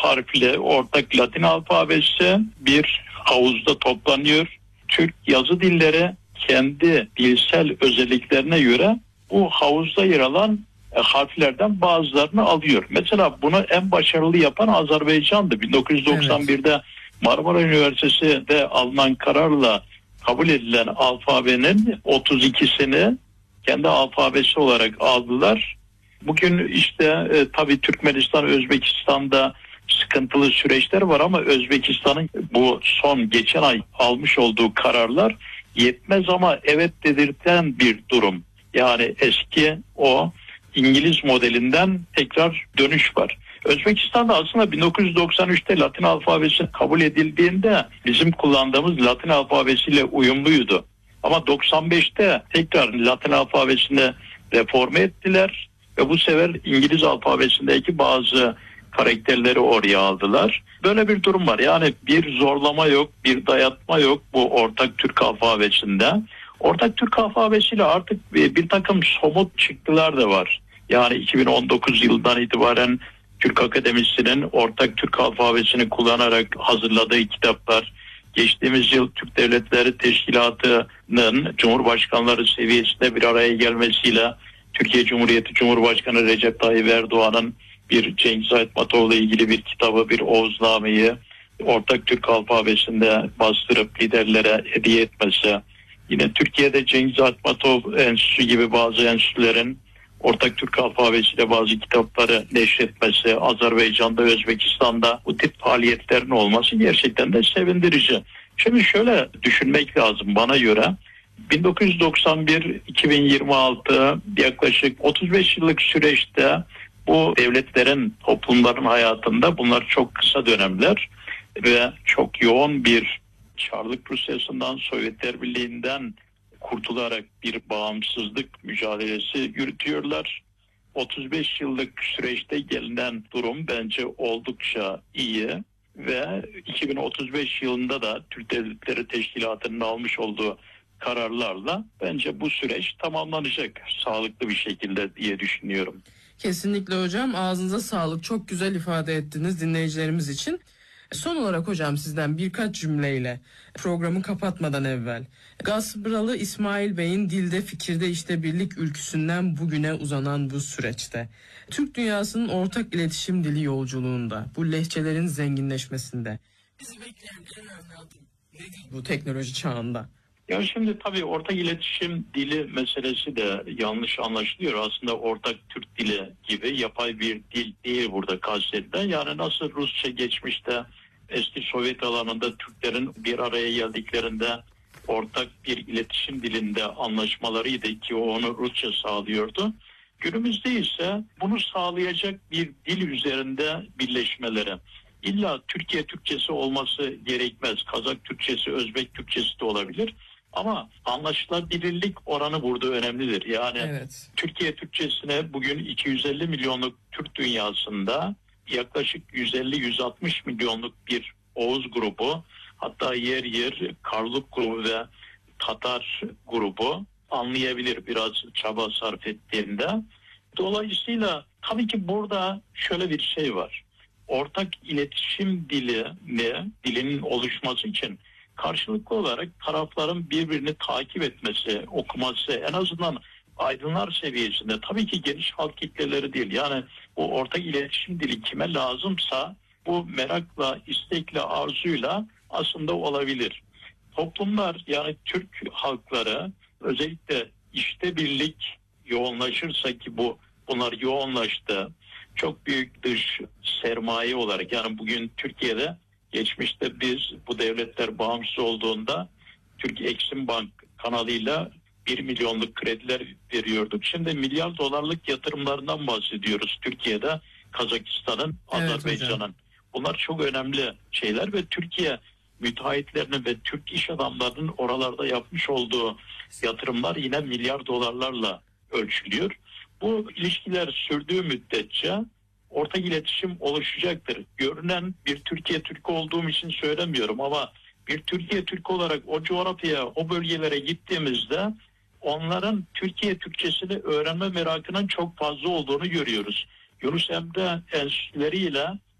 harfli ortak Latin alfabesi bir havuzda toplanıyor. Türk yazı dilleri kendi dilsel özelliklerine göre bu havuzda yer alan harflerden bazılarını alıyor. Mesela bunu en başarılı yapan Azerbaycan'dı. 1991'de Marmara Üniversitesi'de alınan kararla kabul edilen alfabenin 32'sini kendi alfabesi olarak aldılar. Bugün işte tabii Türkmenistan, Özbekistan'da sıkıntılı süreçler var ama Özbekistan'ın bu son geçen ay almış olduğu kararlar yetmez ama evet dedirten bir durum. Yani eski o İngiliz modelinden tekrar dönüş var. Özbekistan'da aslında 1993'te Latin alfabesi kabul edildiğinde bizim kullandığımız Latin alfabesiyle uyumluydu. Ama 95'te tekrar Latin alfabesini reforme ettiler ve bu sefer İngiliz alfabesindeki bazı karakterleri oraya aldılar. Böyle bir durum var. Yani bir zorlama yok, bir dayatma yok bu ortak Türk alfabesinde. Ortak Türk alfabesiyle artık bir takım somut çıktılar da var. Yani 2019 yılından itibaren Türk Akademisi'nin ortak Türk alfabesini kullanarak hazırladığı kitaplar, geçtiğimiz yıl Türk Devletleri Teşkilatı'nın Cumhurbaşkanları seviyesinde bir araya gelmesiyle Türkiye Cumhuriyeti Cumhurbaşkanı Recep Tayyip Erdoğan'ın bir Cengiz Aytmatov'la ilgili bir kitabı, bir Oğuzname'yi ortak Türk alfabesinde bastırıp liderlere hediye etmesi, yine Türkiye'de Cengiz Aytmatov Enstitüsü gibi bazı enstitülerin ortak Türk alfabesiyle bazı kitapları neşretmesi, Azerbaycan'da, Özbekistan'da bu tip faaliyetlerin olması gerçekten de sevindirici. Şimdi şöyle düşünmek lazım bana göre. 1991-2026 yaklaşık 35 yıllık süreçte bu devletlerin, toplumların hayatında bunlar çok kısa dönemler ve çok yoğun bir Çarlık Rusyası'ndan, Sovyetler Birliği'nden kurtularak bir bağımsızlık mücadelesi yürütüyorlar. 35 yıllık süreçte gelinen durum bence oldukça iyi ve 2035 yılında da Türk Devletleri Teşkilatı'nın almış olduğu kararlarla bence bu süreç tamamlanacak sağlıklı bir şekilde diye düşünüyorum. Kesinlikle hocam, ağzınıza sağlık. Çok güzel ifade ettiniz dinleyicilerimiz için. Son olarak hocam sizden birkaç cümleyle programı kapatmadan evvel Gaspralı İsmail Bey'in Dilde Fikirde İşte Birlik ülküsünden bugüne uzanan bu süreçte Türk dünyasının ortak iletişim dili yolculuğunda, bu lehçelerin zenginleşmesinde bizi bekleyen en önemli adım nedir bu teknoloji çağında? Ya şimdi tabii ortak iletişim dili meselesi de yanlış anlaşılıyor. Aslında ortak Türk dili gibi yapay bir dil değil burada kastedilen. Yani nasıl Rusça geçmişte eski Sovyet alanında Türklerin bir araya geldiklerinde ortak bir iletişim dilinde anlaşmalarıydı ki onu Rusça sağlıyordu. Günümüzde ise bunu sağlayacak bir dil üzerinde birleşmeleri. İlla Türkiye Türkçesi olması gerekmez. Kazak Türkçesi, Özbek Türkçesi de olabilir. Ama anlaşılabilirlik oranı burada önemlidir. Yani evet, Türkiye Türkçesine bugün 250 milyonluk Türk dünyasında yaklaşık 150-160 milyonluk bir Oğuz grubu, hatta yer yer Karluk grubu ve Tatar grubu anlayabilir biraz çaba sarf ettiğinde. Dolayısıyla tabii ki burada şöyle bir şey var. Ortak iletişim dilinin oluşması için karşılıklı olarak tarafların birbirini takip etmesi, okuması, en azından aydınlar seviyesinde, tabii ki geniş halk kitleleri değil. Yani bu ortak iletişim dili kime lazımsa bu merakla, istekle, arzuyla aslında olabilir. Toplumlar, yani Türk halkları özellikle işte birlik yoğunlaşırsa ki bunlar yoğunlaştı. Çok büyük dış sermaye olarak, yani bugün Türkiye'de, geçmişte biz bu devletler bağımsız olduğunda Türk Eksim Bank kanalıyla 1 milyonluk krediler veriyorduk. Şimdi milyar dolarlık yatırımlarından bahsediyoruz Türkiye'de, Kazakistan'ın, evet, Azerbaycan'ın. Bunlar çok önemli şeyler ve Türkiye müteahhitlerinin ve Türk iş adamlarının oralarda yapmış olduğu yatırımlar yine milyar dolarlarla ölçülüyor. Bu ilişkiler sürdüğü müddetçe ortak iletişim oluşacaktır. Görünen bir Türkiye Türk olduğum için söylemiyorum ama bir Türkiye Türk olarak o coğrafyaya, o bölgelere gittiğimizde onların Türkiye Türkçesini öğrenme merakının çok fazla olduğunu görüyoruz. Yunus Emre enstitüleriyle